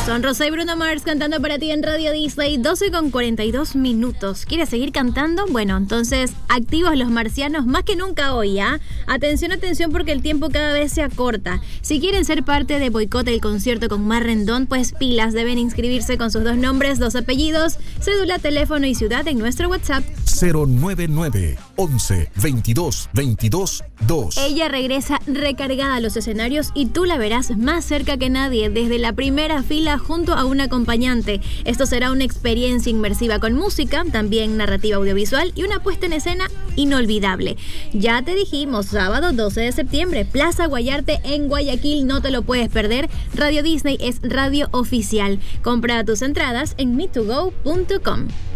Son Rosé y Bruno Mars cantando para ti en Radio Disney, 12:42. ¿Quieres seguir cantando? Bueno, entonces activos los marcianos más que nunca hoy, ¿ah? Atención, porque el tiempo cada vez se acorta. Si quieren ser parte de Boicot el concierto con Mar Rendón, pues pilas, deben inscribirse con sus 2 nombres, 2 apellidos, cédula, teléfono y ciudad en nuestro WhatsApp 099 11 22 22 2. Ella regresa recargada a los escenarios y tú la verás más cerca que nadie, desde la primera fila junto a un acompañante. Esto será una experiencia inmersiva con música, también narrativa audiovisual y una puesta en escena inolvidable. Ya te dijimos, sábado 12 de septiembre, Plaza Guayarte en Guayaquil, no te lo puedes perder. Radio Disney es radio oficial. Compra tus entradas en me2go.com.